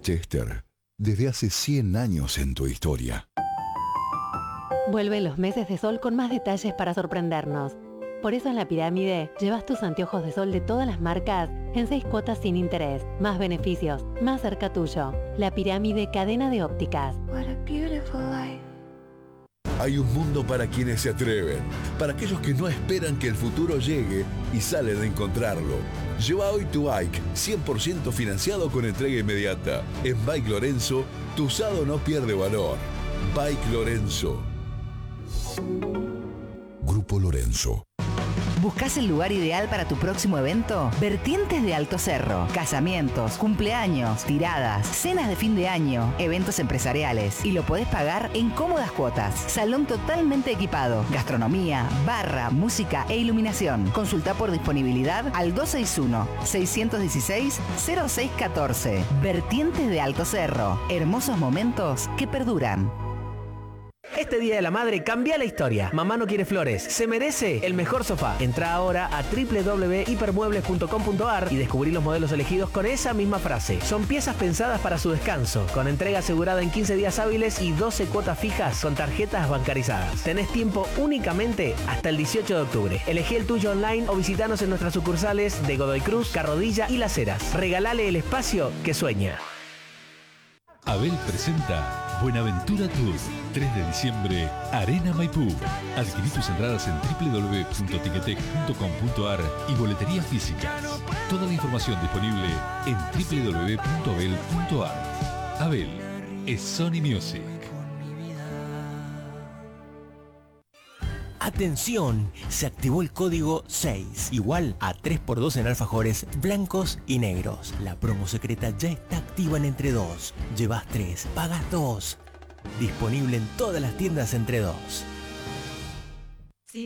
Chester, desde hace 100 años en tu historia. Vuelven los meses de sol con más detalles para sorprendernos. Por eso en La Pirámide llevas tus anteojos de sol de todas las marcas en 6 cuotas sin interés. Más beneficios, más cerca tuyo. La Pirámide, cadena de ópticas. What a beautiful life. Hay un mundo para quienes se atreven, para aquellos que no esperan que el futuro llegue y salen a encontrarlo. Lleva hoy tu bike 100% financiado con entrega inmediata. En Bike Lorenzo, tu usado no pierde valor. Bike Lorenzo. Grupo Lorenzo. ¿Buscás el lugar ideal para tu próximo evento? Vertientes de Alto Cerro. Casamientos, cumpleaños, tiradas, cenas de fin de año, eventos empresariales. Y lo podés pagar en cómodas cuotas. Salón totalmente equipado. Gastronomía, barra, música e iluminación. Consulta por disponibilidad al 261-616-0614. Vertientes de Alto Cerro. Hermosos momentos que perduran. Este Día de la Madre cambia la historia. Mamá no quiere flores. Se merece el mejor sofá. Entra ahora a www.hipermuebles.com.ar y descubrí los modelos elegidos con esa misma frase. Son piezas pensadas para su descanso, con entrega asegurada en 15 días hábiles y 12 cuotas fijas con tarjetas bancarizadas. Tenés tiempo únicamente hasta el 18 de octubre. Elegí el tuyo online o visitanos en nuestras sucursales de Godoy Cruz, Carrodilla y Las Heras. Regalale el espacio que sueña. Abel presenta Buenaventura Tour, 3 de diciembre, Arena Maipú. Adquirí tus entradas en www.ticketek.com.ar y boleterías físicas. Toda la información disponible en www.abel.ar. Abel es Sony Music. ¡Atención! Se activó el código 6, igual a 3x2 en alfajores blancos y negros. La promo secreta ya está activa en Entre2. Llevas 3, pagas 2. Disponible en todas las tiendas Entre2.